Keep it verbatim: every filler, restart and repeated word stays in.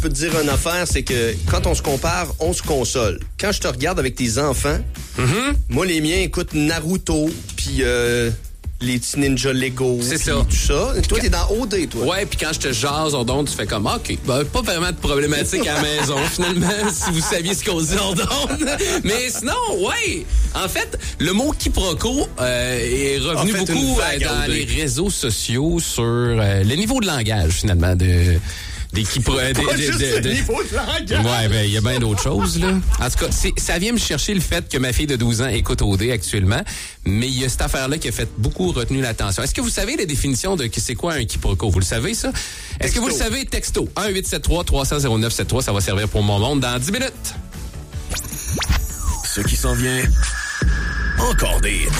peux te dire une affaire, c'est que quand on se compare, on se console. Quand je te regarde avec tes enfants, mm-hmm. moi, les miens écoutent Naruto, puis euh, les petits ninjas Lego, c'est ça. tout ça. Toi, t'es dans O D, toi. Ouais, puis quand je te jase, on donne, tu fais comme, OK, ben, pas vraiment de problématique à la maison, finalement, si vous saviez ce qu'on dit, on donne. Mais sinon, ouais, en fait, le mot quiproquo euh, est revenu en fait, beaucoup euh, dans les réseaux sociaux sur euh, le niveau de langage, finalement, de... Des qui pourraient. Pas des, juste de, le de, niveau de langage. Ouais, ben, il y a bien d'autres choses, là. En tout cas, c'est, ça vient me chercher le fait que ma fille de douze ans écoute O D actuellement, mais il y a cette affaire-là qui a fait beaucoup retenu l'attention. Est-ce que vous savez la définition de c'est quoi un quiproquo? Vous le savez, ça? Est-ce texto. que vous le savez? Texto. un huit sept trois trois zéro zéro neuf sept trois, ça va servir pour mon monde dans dix minutes. Ce qui s'en vient, encore des hits.